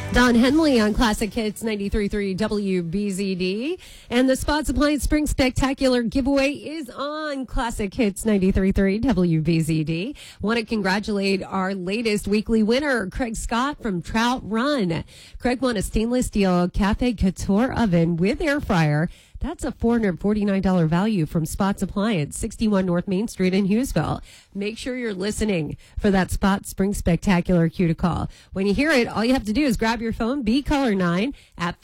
Don Henley on Classic Hits 93.3 WBZD. And the Spots Appliance Spring Spectacular giveaway is on Classic Hits 93.3 WBZD. Want to congratulate our latest weekly winner, Craig Scott from Trout Run. Craig won a stainless steel Cafe Couture oven with air fryer. That's a $449 value from Spots Appliance, 61 North Main Street in Hughesville. Make sure you're listening for that Spots Spring Spectacular cue to call. When you hear it, all you have to do is grab your phone, be caller 9 at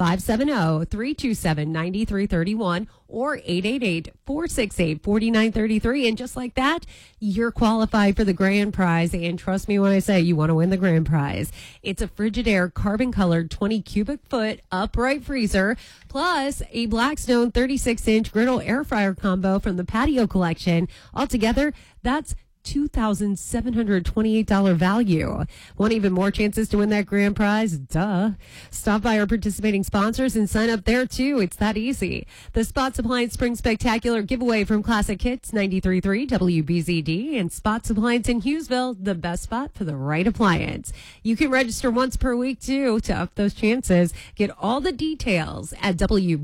570-327-9331 or 888-468-4933. And just like that, you're qualified for the grand prize. And trust me when I say you want to win the grand prize. It's a Frigidaire carbon-colored 20 cubic foot upright freezer, plus a Blackstone 36-inch griddle air fryer combo from the Patio Collection. Altogether, that's $2,728 value. Want even more chances to win that grand prize? Duh. Stop by our participating sponsors and sign up there too. It's that easy. The Spots Appliance Spring Spectacular giveaway from Classic Hits 93.3 WBZD and Spots Appliance in Hughesville, the best spot for the right appliance. You can register once per week too to up those chances. Get all the details at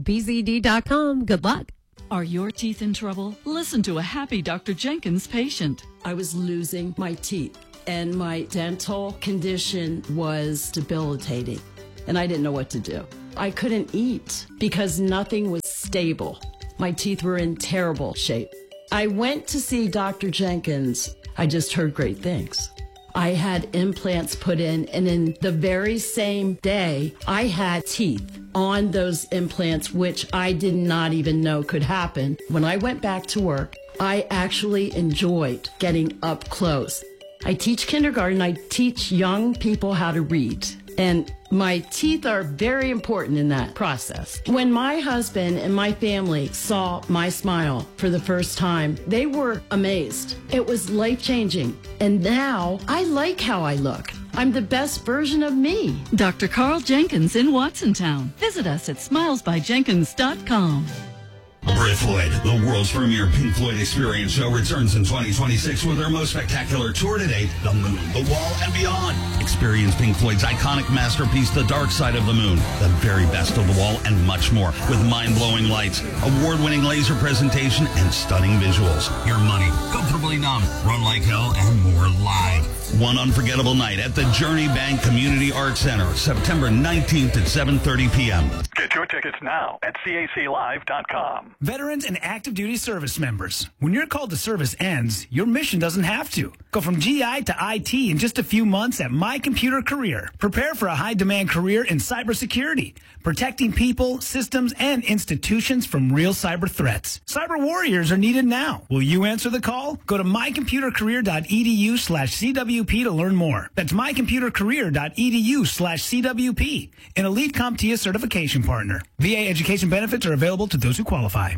WBZD.com. Good luck. Are your teeth in trouble? Listen to a happy Dr. Jenkins patient. I was losing my teeth, and my dental condition was debilitating, and I didn't know what to do. I couldn't eat because nothing was stable. My teeth were in terrible shape. I went to see Dr. Jenkins. I just heard great things. I had implants put in, and in the very same day, I had teeth on those implants, which I did not even know could happen. When I went back to work, I actually enjoyed getting up close. I teach kindergarten. I teach young people how to read. And my teeth are very important in that process. When my husband and my family saw my smile for the first time, they were amazed. It was life-changing. And now I like how I look. I'm the best version of me. Dr. Carl Jenkins in Watsontown. Visit us at smilesbyjenkins.com. Brit Floyd, the world's premier Pink Floyd experience show, returns in 2026 with their most spectacular tour to date, The Moon, The Wall, and Beyond. Experience Pink Floyd's iconic masterpiece, The Dark Side of the Moon, the very best of The Wall, and much more, with mind-blowing lights, award-winning laser presentation, and stunning visuals. Your money, Comfortably Numb, Run Like Hell, and more live. One unforgettable night at the Journey Bank Community Arts Center, September 19th at 7:30 p.m. Get your tickets now at CACLive.com. Veterans and active duty service members, when your call to service ends, your mission doesn't have to. Go from GI to IT in just a few months at My Computer Career. Prepare for a high-demand career in cybersecurity, protecting people, systems, and institutions from real cyber threats. Cyber warriors are needed now. Will you answer the call? Go to mycomputercareer.edu/CWP to learn more. That's mycomputercareer.edu/CWP, an elite CompTIA certification partner. VA education benefits are available to those who qualify.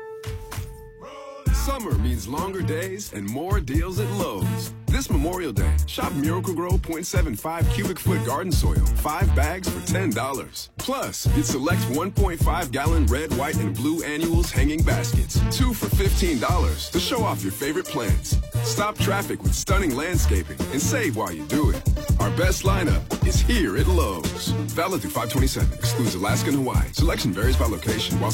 Summer means longer days and more deals at Lowe's. This Memorial Day, shop Miracle-Gro 0.75 cubic foot garden soil, 5 bags for $10. Plus, get select 1.5 gallon red, white, and blue annuals hanging baskets, 2 for $15 to show off your favorite plants. Stop traffic with stunning landscaping and save while you do it. Our best lineup is here at Lowe's. Valid through 5/27. Excludes Alaska and Hawaii. Selection varies by location. While